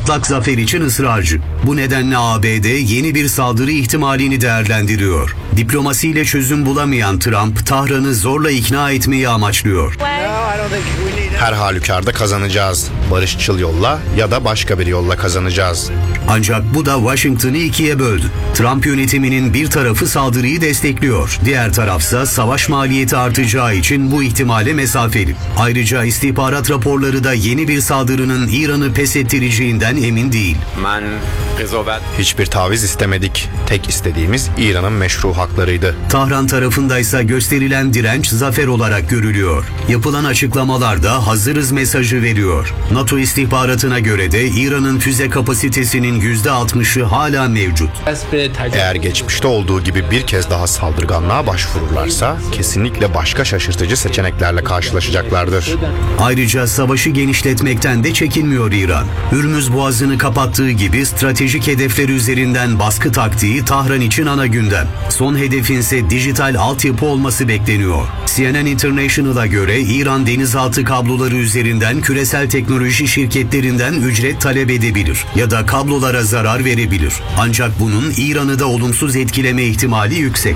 mutlak zafer için ısrarcı. Bu nedenle ABD yeni bir saldırı ihtimalini değerlendiriyor. Diplomasiyle çözüm bulamayan Trump, Tahran'ı zorla ikna etmeyi amaçlıyor. Her halükarda kazanacağız. Barışçıl yolla ya da başka bir yolla kazanacağız. Ancak bu da Washington'ı ikiye böldü. Trump yönetiminin bir tarafı saldırıyı destekliyor. Diğer tarafsa savaş maliyeti artacağı için bu ihtimale mesafeli. Ayrıca istihbarat raporları da yeni bir saldırının İran'ı pes ettireceğinden emin değil. Hiçbir taviz istemedik. Tek istediğimiz İran'ın meşru haklarıydı. Tahran tarafındaysa gösterilen direnç zafer olarak görülüyor. Yapılan açıklamalarda hazırız mesajı veriyor. NATO istihbaratına göre de İran'ın füze kapasitesinin %60'ı hala mevcut. Eğer geçmişte olduğu gibi bir kez daha saldırganlığa başvururlarsa kesinlikle başka şaşırtıcı seçeneklerle karşılaşacaklardır. Ayrıca savaşı genişletmekten de çekinmiyor İran. Hürmüz Boğazı'nı kapattığı gibi stratejik hedefler üzerinden baskı taktiği Tahran için ana gündem. Son hedefin dijital altyapı olması bekleniyor. CNN International'a göre İran denizaltı kabloları üzerinden küresel teknoloji şirketlerinden ücret talep edebilir ya da kablolara zarar verebilir. Ancak bunun İran'ı da olumsuz etkileme ihtimali yüksek.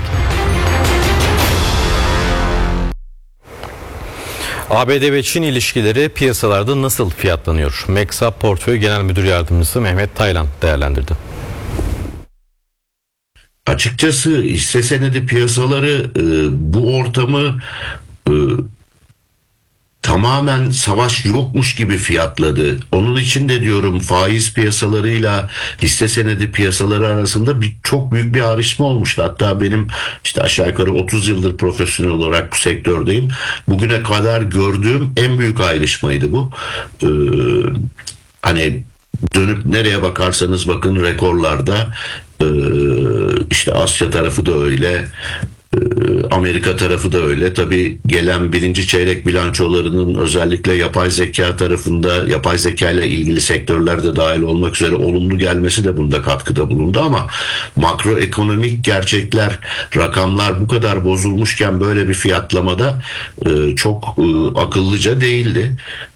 ABD ve Çin ilişkileri piyasalarda nasıl fiyatlanıyor? Meksa Portföy Genel Müdür Yardımcısı Mehmet Taylan değerlendirdi. Açıkçası hisse senedi piyasaları bu ortamı tamamen savaş yokmuş gibi fiyatladı. Onun için de diyorum faiz piyasalarıyla hisse senedi piyasaları arasında çok büyük bir ayrışma olmuştu. Hatta benim işte aşağı yukarı 30 yıldır profesyonel olarak bu sektördeyim. Bugüne kadar gördüğüm en büyük ayrışmaydı bu. Hani dönüp nereye bakarsanız bakın rekorlarda, işte Asya tarafı da öyle, Amerika tarafı da öyle. Tabii gelen birinci çeyrek bilançolarının özellikle yapay zeka tarafında, yapay zeka ile ilgili sektörlerde dahil olmak üzere olumlu gelmesi de bunda katkıda bulundu ama makroekonomik gerçekler, rakamlar bu kadar bozulmuşken böyle bir fiyatlamada çok akıllıca değildi.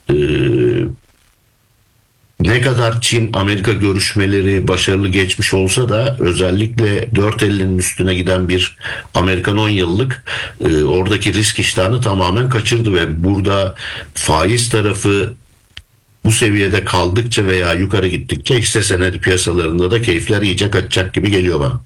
Ne kadar Çin-Amerika görüşmeleri başarılı geçmiş olsa da özellikle 4.50'nin üstüne giden bir Amerikan 10 yıllık oradaki risk iştahını tamamen kaçırdı ve burada faiz tarafı bu seviyede kaldıkça veya yukarı gittikçe hisse senedi piyasalarında da keyifler iyice kaçacak gibi geliyor bana.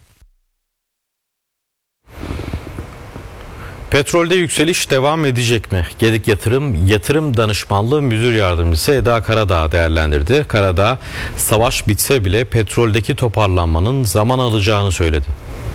Petrolde yükseliş devam edecek mi? Gedik Yatırım Danışmanlığı Müdür Yardımcısı Eda Karadağ değerlendirdi. Karadağ, savaş bitse bile petroldeki toparlanmanın zaman alacağını söyledi.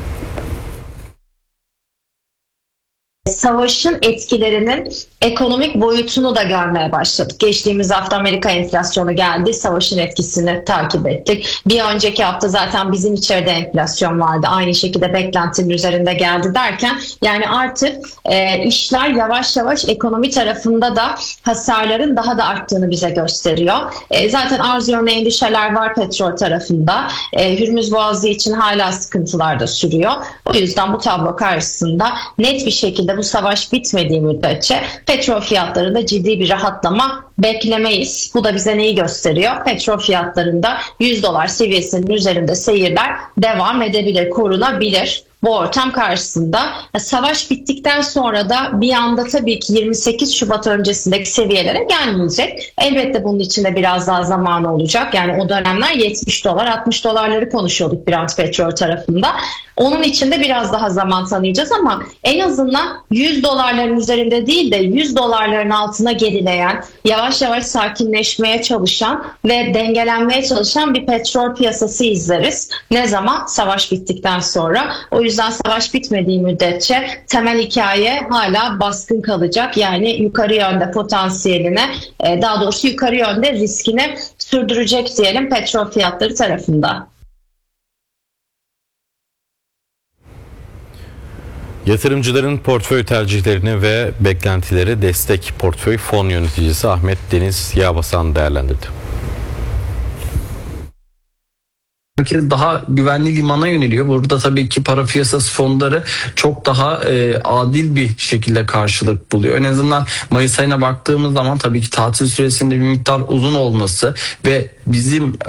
Savaşın etkilerinin ekonomik boyutunu da görmeye başladık. Geçtiğimiz hafta Amerika enflasyonu geldi. Savaşın etkisini takip ettik. Bir önceki hafta zaten bizim içeride enflasyon vardı. Aynı şekilde beklentinin üzerinde geldi derken yani artık işler yavaş yavaş ekonomi tarafında da hasarların daha da arttığını bize gösteriyor. Zaten arz yönlü endişeler var petrol tarafında. Hürmüz Boğazı için hala sıkıntılar da sürüyor. O yüzden bu tablo karşısında net bir şekilde bu savaş bitmediği müddetçe petrol fiyatlarında ciddi bir rahatlama beklemeyiz. Bu da bize neyi gösteriyor? Petrol fiyatlarında $100 seviyesinin üzerinde seyirler devam edebilir, korunabilir. Bu ortam karşısında savaş bittikten sonra da bir anda tabii ki 28 Şubat öncesindeki seviyelere gelmeyecek. Elbette bunun içinde biraz daha zamanı olacak. Yani o dönemler $70, $60 konuşuyorduk Brent petrol tarafında. Onun içinde biraz daha zaman tanıyacağız ama en azından $100'ların üzerinde değil de $100'ların altına gerileyen, yavaş yavaş sakinleşmeye çalışan ve dengelenmeye çalışan bir petrol piyasası izleriz. Ne zaman? Savaş bittikten sonra. O yüzden savaş bitmediği müddetçe temel hikaye hala baskın kalacak. Yani yukarı yönde potansiyeline, daha doğrusu yukarı yönde riskini sürdürecek diyelim petrol fiyatları tarafında. Yatırımcıların portföy tercihlerini ve beklentileri Destek Portföy Fon Yöneticisi Ahmet Deniz Yağbasan değerlendirdi. Daha güvenli limana yöneliyor. Burada tabii ki para piyasası fonları çok daha adil bir şekilde karşılık buluyor. En azından Mayıs ayına baktığımız zaman tabii ki tatil süresinde bir miktar uzun olması ve bizim